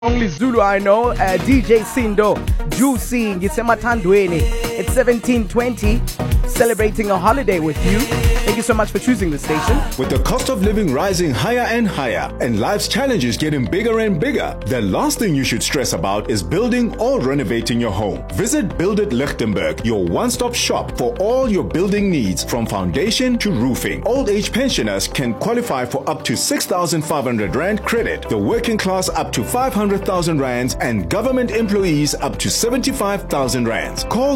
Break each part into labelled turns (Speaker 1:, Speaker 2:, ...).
Speaker 1: Only Zulu I know, DJ Sindo, Juicy, Gisematandwene. It's 1720, celebrating a holiday with you. Thank you so much for choosing the station.
Speaker 2: With the cost of living rising higher and higher and life's challenges getting bigger and bigger, the last thing you should stress about is building or renovating your home. Visit Build It Lichtenberg, your one-stop shop for all your building needs from foundation to roofing. Old age pensioners can qualify for up to 6,500 Rand credit, the working class up to 500,000 Rands, and government employees up to 75,000 Rands. Call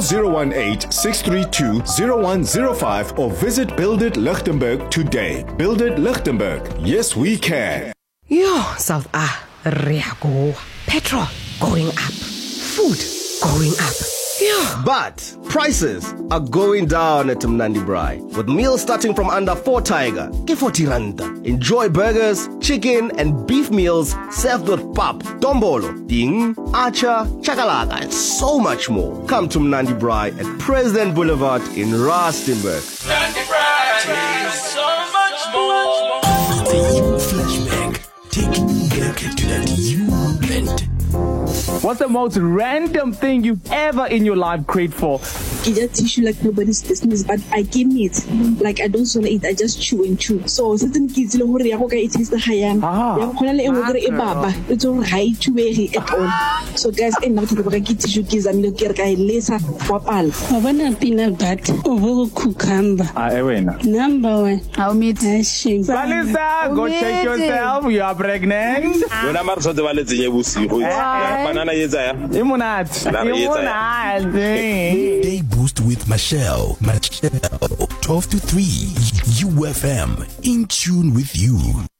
Speaker 2: 018-632-0105 or visit Build It Lichtenberg today. Build It Lichtenberg. Yes, we can.
Speaker 3: Yo, South Africa. Petrol going up. Food going up. Yeah.
Speaker 4: But prices are going down at Mnandi Braai. With meals starting from under 4 Tiger, ke 40 Rand. Enjoy burgers, chicken and beef meals served with pap, dombolo, ding, acha, chakalaka and so much more. Come to Mnandi Braai at President Boulevard in Rustenburg.
Speaker 5: Mnandi Braai, so much more.
Speaker 6: The You Flashback. Taking you back to that You moment.
Speaker 1: What's the most random thing you've ever in your life prayed for?
Speaker 7: Get a tissue like nobody's business, but I give it. Like I don't swallow it, I just chew and chew. So certain kids, it is the high it's all high to at all. So guys, end up to get tissue kids and look at laser wapal.
Speaker 8: I want a peanut butter over cucumber. Number one, I'll meet a sheep.
Speaker 1: Valisa, go check yourself. You are pregnant.
Speaker 6: Day Boost with Michelle, 12 to 3, UFM, in tune with you.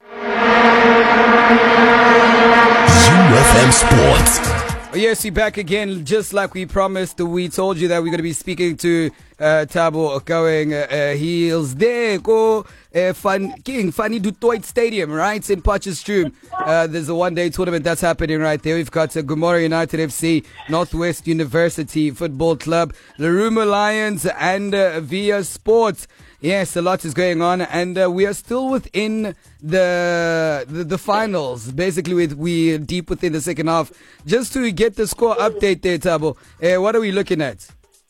Speaker 6: UFM Sports.
Speaker 1: Yes, we're back again, just like we promised. We told you that we're going to be speaking to Thabo going heels there. Go King Fanny Du Toit Stadium, right, in Potchefstroom. There's a one-day tournament that's happening right there. We've got Gomorrah United FC, Northwest University Football Club, Leruma Lions, and Via Sports. Yes, a lot is going on, and we are still within the finals. Basically, we're deep within the second half. Just to get the score update there, Thabo, what are we looking at?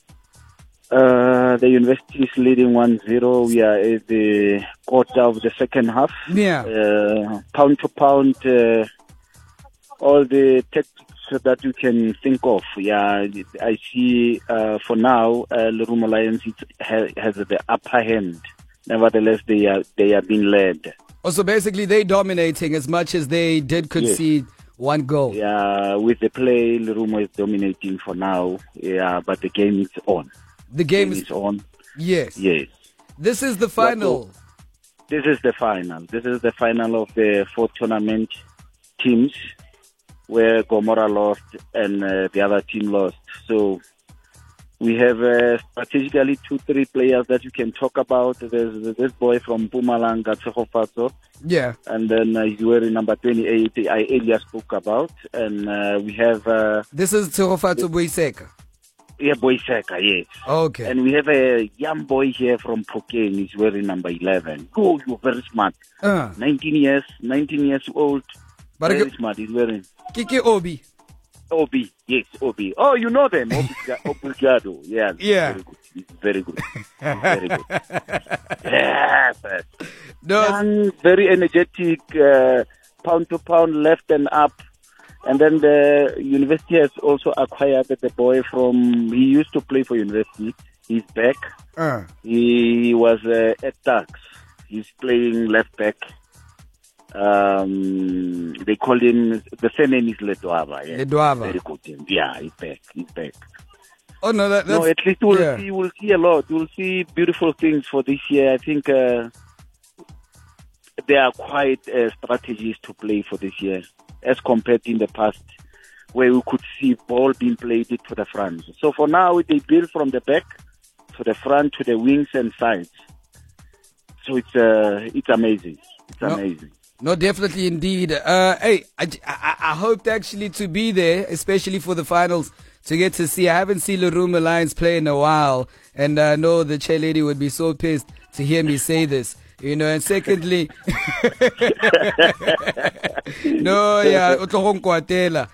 Speaker 9: The university is leading 1-0. We are at the quarter of the second half.
Speaker 1: Yeah.
Speaker 9: Pound to pound, all the tactics that you can think of. Yeah, I see for now, Leruma Lions has the upper hand. Nevertheless, they are being led.
Speaker 1: Also, basically, they're dominating as much as they did concede one goal.
Speaker 9: Yeah, with the play, Leruma is dominating for now. Yeah, but the game is on.
Speaker 1: The game is
Speaker 9: on.
Speaker 1: Yes.
Speaker 9: Yes.
Speaker 1: This is the final.
Speaker 9: This is the final. This is the final of the 4 tournament teams, where Gomorrah lost and the other team lost. So we have strategically 2-3 players that you can talk about. There's this boy from Mpumalanga, Tsegofatso.
Speaker 1: Yeah.
Speaker 9: And then he's wearing number 28, I earlier spoke about. And we have...
Speaker 1: this is Tsegofatso Boiseka.
Speaker 9: Yeah, Boiseka, yes.
Speaker 1: Okay.
Speaker 9: And we have a young boy here from Phokeng. He's wearing number 11. Oh, you're very smart. 19 years old.
Speaker 1: But
Speaker 9: very smart. He's wearing...
Speaker 1: Kiki Obi.
Speaker 9: Obi, yes, Obi. Oh, you know them. Obrigado. Yeah.
Speaker 1: Yeah.
Speaker 9: Very good. Very good. Yes.
Speaker 1: No.
Speaker 9: Young, very energetic, pound to pound, left and up. And then the university has also acquired the boy from, he used to play for university. He's back. He was at Tuks. He's playing left back. They call him, the surname is Ledwaba. Yeah.
Speaker 1: Ledwaba.
Speaker 9: Very good. Yeah, he's back.
Speaker 1: Oh, no, that's...
Speaker 9: No, at least we'll see a lot. We'll see beautiful things for this year. I think there are quite strategies to play for this year, as compared to in the past, where we could see ball being played to the front. So for now, they build from the back to the front to the wings and sides. So it's amazing. It's amazing.
Speaker 1: No, definitely indeed. Hey, I hoped actually to be there, especially for the finals, to get to see. I haven't seen Leruma Lions play in a while, and I know the chair lady would be so pissed to hear me say this. You know, and secondly, no, yeah, o tlo go nkwatela.